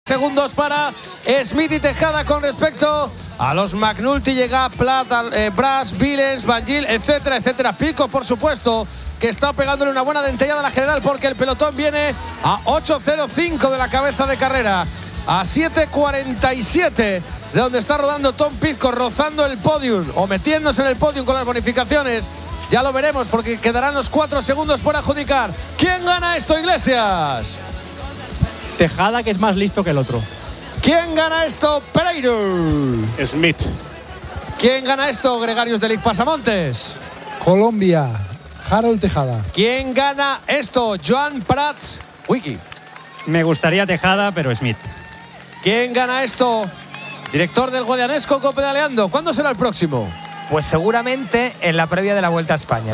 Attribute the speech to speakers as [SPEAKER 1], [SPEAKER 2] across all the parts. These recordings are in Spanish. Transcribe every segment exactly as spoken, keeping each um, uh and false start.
[SPEAKER 1] Segundos para Smith y Tejada con respecto a los McNulty, llega Platt, eh, Brass, Villens, Van Gil, etcétera, etcétera. Pico, por supuesto, que está pegándole una buena dentellada a la general porque el pelotón viene a ocho cero cinco de la cabeza de carrera, a siete cuarenta y siete de donde está rodando Tom Pidcock, rozando el podium o metiéndose en el podium con las bonificaciones. Ya lo veremos porque quedarán los cuatro segundos por adjudicar. ¿Quién gana esto, Iglesias?
[SPEAKER 2] Tejada, que es más listo que el otro.
[SPEAKER 1] ¿Quién gana esto? Pereiro.
[SPEAKER 3] Smith.
[SPEAKER 1] ¿Quién gana esto? Gregarius de Lic Pasamontes.
[SPEAKER 4] Colombia. Harold Tejada.
[SPEAKER 1] ¿Quién gana esto? Joan Prats. Wiki.
[SPEAKER 2] Me gustaría Tejada, pero Smith.
[SPEAKER 1] ¿Quién gana esto? Director del Guadianesco copedaleando. ¿Cuándo será el próximo?
[SPEAKER 5] Pues seguramente en la previa de la Vuelta a España.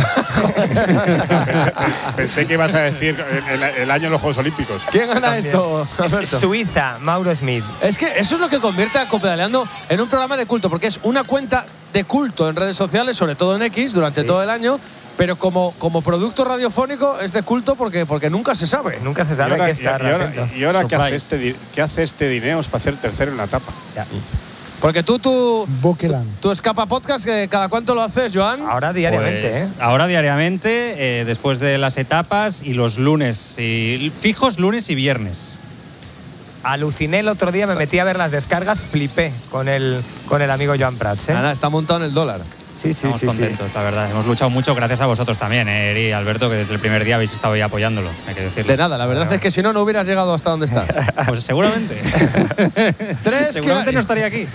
[SPEAKER 3] Pensé que ibas a decir el, el año de los Juegos Olímpicos.
[SPEAKER 1] ¿Quién gana
[SPEAKER 5] También.
[SPEAKER 1] esto? Alberto.
[SPEAKER 5] Suiza, Mauro Smith.
[SPEAKER 1] Es que eso es lo que convierte a Copedaleando en un programa de culto, porque es una cuenta de culto en redes sociales, sobre todo en X, durante sí. todo el año, pero como, como producto radiofónico es de culto porque, porque nunca se sabe.
[SPEAKER 5] Nunca se sabe qué está.
[SPEAKER 3] Y ahora, y ahora ¿qué, hace este, ¿qué hace este Dineos para hacer tercero en la etapa?
[SPEAKER 5] Ya.
[SPEAKER 1] Porque tú, tú, tú, tú Escapa Podcast, que ¿cada cuánto lo haces, Joan?
[SPEAKER 5] Ahora diariamente,
[SPEAKER 2] pues,
[SPEAKER 5] ¿eh?
[SPEAKER 2] Ahora diariamente, eh, después de las etapas y los lunes, y fijos lunes y viernes.
[SPEAKER 5] Aluciné el otro día, me metí a ver las descargas, flipé con el, con el amigo Joan Prats, ¿eh?
[SPEAKER 1] Nada, está montado en el dólar.
[SPEAKER 5] Sí, sí,
[SPEAKER 2] Estamos
[SPEAKER 5] sí,
[SPEAKER 2] contentos,
[SPEAKER 5] sí.
[SPEAKER 2] la verdad. Hemos luchado mucho gracias a vosotros también, eh, Eri y Alberto, que desde el primer día habéis estado ahí apoyándolo, hay que decirlo.
[SPEAKER 1] De nada, la verdad es que si no, no hubieras llegado hasta donde estás.
[SPEAKER 2] Pues seguramente.
[SPEAKER 1] Tres
[SPEAKER 2] seguramente no estaría aquí.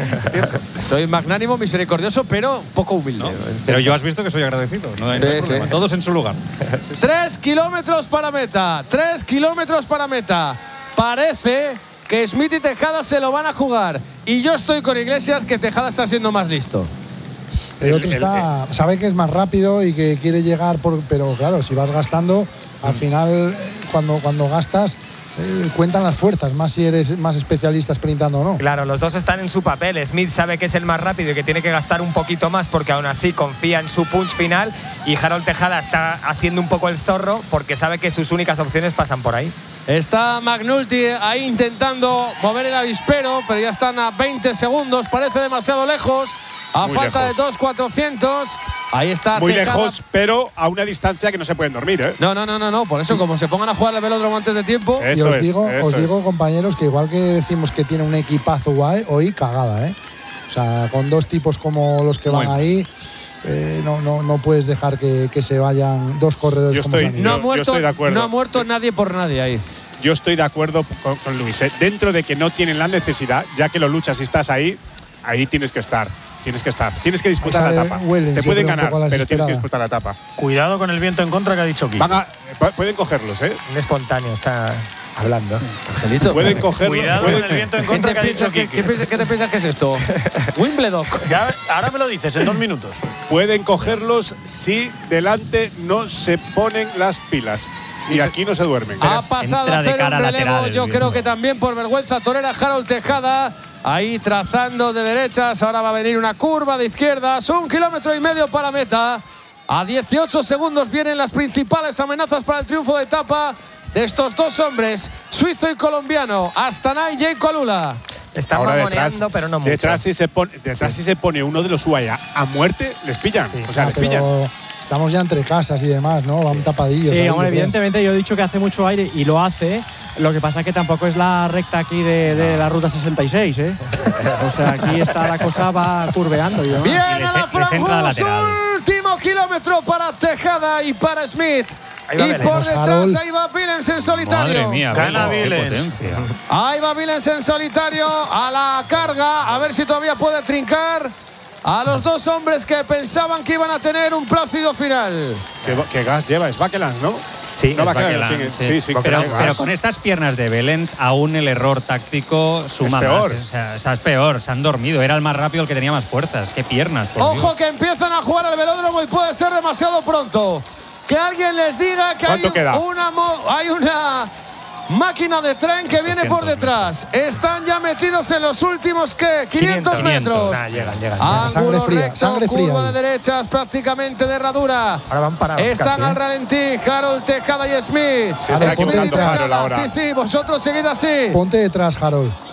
[SPEAKER 1] Soy magnánimo, misericordioso, pero poco humilde.
[SPEAKER 2] ¿No? Pero yo has visto que soy agradecido. No hay,
[SPEAKER 1] sí,
[SPEAKER 2] no hay problema.
[SPEAKER 1] Sí.
[SPEAKER 2] Todos en su lugar.
[SPEAKER 1] Tres kilómetros para meta. Tres kilómetros para meta. Parece que Smith y Tejada se lo van a jugar. Y yo estoy con Iglesias, que Tejada está siendo más listo.
[SPEAKER 4] El otro está, sabe que es más rápido y que quiere llegar, por, pero claro, si vas gastando, al final, cuando, cuando gastas, eh, cuentan las fuerzas, más si eres más especialista sprintando o no.
[SPEAKER 5] Claro, los dos están en su papel. Smith sabe que es el más rápido y que tiene que gastar un poquito más porque aún así confía en su punch final, y Harold Tejada está haciendo un poco el zorro porque sabe que sus únicas opciones pasan por ahí.
[SPEAKER 1] Está McNulty ahí intentando mover el avispero, pero ya están a veinte segundos, parece demasiado lejos. A Muy falta lejos. de dos cuatrocientos. Ahí está.
[SPEAKER 3] Muy
[SPEAKER 1] Tejada.
[SPEAKER 3] lejos, pero a una distancia que no se pueden dormir, ¿eh?
[SPEAKER 1] No, no, no, no, no. Por eso, como se pongan a jugar el velódromo antes de tiempo.
[SPEAKER 3] Eso
[SPEAKER 4] y os
[SPEAKER 3] es,
[SPEAKER 4] digo,
[SPEAKER 3] eso
[SPEAKER 4] os
[SPEAKER 3] es.
[SPEAKER 4] digo, compañeros, que igual que decimos que tiene un equipazo guay, hoy cagada, ¿eh? O sea, con dos tipos como los que van
[SPEAKER 3] Muy
[SPEAKER 4] ahí, eh, no, no, no puedes dejar que, que se vayan dos corredores
[SPEAKER 3] Yo
[SPEAKER 4] como
[SPEAKER 3] estoy-
[SPEAKER 4] se han ido.
[SPEAKER 1] No ha
[SPEAKER 3] yo
[SPEAKER 1] muerto,
[SPEAKER 3] estoy de acuerdo.
[SPEAKER 1] no ha muerto nadie por nadie ahí.
[SPEAKER 3] Yo estoy de acuerdo con, con Luis, ¿eh? Dentro de que no tienen la necesidad, ya que lo luchas y estás ahí, ahí tienes que estar. Tienes que estar. Tienes que disputar
[SPEAKER 4] Ahí
[SPEAKER 3] la
[SPEAKER 4] sale
[SPEAKER 3] etapa.
[SPEAKER 4] Wellens,
[SPEAKER 3] Te
[SPEAKER 4] yo
[SPEAKER 3] pueden
[SPEAKER 4] creo, un
[SPEAKER 3] ganar,
[SPEAKER 4] poco a la
[SPEAKER 3] pero tienes que
[SPEAKER 4] desesperada.
[SPEAKER 3] disputar la etapa.
[SPEAKER 6] Cuidado con el viento en contra que ha dicho Kiko.
[SPEAKER 3] Van a, pueden cogerlos, ¿eh?
[SPEAKER 5] Un espontáneo está hablando.
[SPEAKER 1] Angelito.
[SPEAKER 3] Pueden cogerlos.
[SPEAKER 6] Cuidado
[SPEAKER 3] pueden-
[SPEAKER 6] con el viento en
[SPEAKER 1] ¿Qué
[SPEAKER 6] contra
[SPEAKER 1] te,
[SPEAKER 6] que ha
[SPEAKER 1] piensas,
[SPEAKER 6] dicho
[SPEAKER 1] qué,
[SPEAKER 6] Kiki.
[SPEAKER 1] qué piensas- qué te piensas que es esto? Wimbledon.
[SPEAKER 6] Ya, ahora me lo dices en dos minutos.
[SPEAKER 3] Pueden cogerlos si delante no se ponen las pilas. Y aquí no se duermen.
[SPEAKER 1] Ha pasado
[SPEAKER 2] entra
[SPEAKER 1] a
[SPEAKER 2] de
[SPEAKER 1] hacer
[SPEAKER 2] cara
[SPEAKER 1] un relevo,
[SPEAKER 2] lateral,
[SPEAKER 1] yo
[SPEAKER 2] el
[SPEAKER 1] creo
[SPEAKER 2] viento.
[SPEAKER 1] que también por vergüenza torera Harold Tejada, ahí trazando de derechas, ahora va a venir una curva de izquierdas, un kilómetro y medio para meta, a dieciocho segundos vienen las principales amenazas para el triunfo de etapa de estos dos hombres, suizo y colombiano, Astana y Jayco Alula.
[SPEAKER 5] Está
[SPEAKER 3] Ahora
[SPEAKER 5] mamoneando,
[SPEAKER 3] detrás,
[SPEAKER 5] pero no mucho.
[SPEAKER 3] detrás si se pone, detrás si se pone uno de los U A E a, a muerte, les pillan. O sea,
[SPEAKER 4] Ah,
[SPEAKER 3] les pillan.
[SPEAKER 4] pero estamos ya entre casas y demás, ¿no? Van tapadillos.
[SPEAKER 7] Sí,
[SPEAKER 4] ahí,
[SPEAKER 7] hombre,
[SPEAKER 4] yo creo.
[SPEAKER 7] evidentemente yo he dicho que hace mucho aire y lo hace. Lo que pasa es que tampoco es la recta aquí de, de la ruta sesenta y seis, ¿eh? O sea, aquí está la cosa, va curveando. Y demás.
[SPEAKER 1] Bien
[SPEAKER 2] Y les-
[SPEAKER 1] a la
[SPEAKER 2] les entra
[SPEAKER 1] Frankfurt,
[SPEAKER 2] lateral.
[SPEAKER 1] último kilómetro para Tejada y para Smith.
[SPEAKER 5] Ahí va
[SPEAKER 1] Y
[SPEAKER 5] Vélez.
[SPEAKER 1] por detrás
[SPEAKER 4] Harold.
[SPEAKER 1] ahí va Villens en solitario.
[SPEAKER 2] Madre mía,
[SPEAKER 6] Gana
[SPEAKER 2] Vélez, qué
[SPEAKER 6] Villens.
[SPEAKER 2] potencia.
[SPEAKER 1] Ahí va Villens en solitario a la carga, a ver si todavía puede trincar a los dos hombres que pensaban que iban a tener un plácido final.
[SPEAKER 3] ¿Qué, qué gas lleva? Es Bakeland, ¿no?
[SPEAKER 5] Sí,
[SPEAKER 3] no
[SPEAKER 5] es
[SPEAKER 3] Bakeland.
[SPEAKER 2] Bakeland,
[SPEAKER 3] ¿quién es?
[SPEAKER 2] sí.
[SPEAKER 3] Sí, sí,
[SPEAKER 2] pero,
[SPEAKER 3] qué gas.
[SPEAKER 2] pero con estas piernas de Vélez, aún el error táctico suma
[SPEAKER 3] Es peor.
[SPEAKER 2] más. O sea, o sea, es peor, se han dormido. Era el más rápido el que tenía más fuerzas. Qué piernas, por
[SPEAKER 1] Ojo
[SPEAKER 2] Dios.
[SPEAKER 1] que empiezan a jugar al velódromo y puede ser demasiado pronto. Que alguien les diga que hay
[SPEAKER 3] ¿Cuánto queda?
[SPEAKER 1] una mo- hay una máquina de tren que viene por detrás. Están ya metidos en los últimos, ¿qué? quinientos, quinientos metros.
[SPEAKER 5] Nah, llegan, llegan.
[SPEAKER 1] Ángulo
[SPEAKER 4] sangre fría,
[SPEAKER 1] recto,
[SPEAKER 4] sangre fría
[SPEAKER 1] curva
[SPEAKER 4] ahí.
[SPEAKER 1] de derechas, prácticamente de herradura.
[SPEAKER 5] Ahora van parados.
[SPEAKER 1] Están
[SPEAKER 5] casi,
[SPEAKER 1] al
[SPEAKER 5] ¿eh?
[SPEAKER 1] ralentí Harold, Tejada y Smith.
[SPEAKER 3] Se está
[SPEAKER 1] Smith y
[SPEAKER 3] equivocando
[SPEAKER 1] Tejada.
[SPEAKER 3] Harold ahora.
[SPEAKER 1] Sí, sí, vosotros seguid así.
[SPEAKER 4] Ponte detrás, Harold.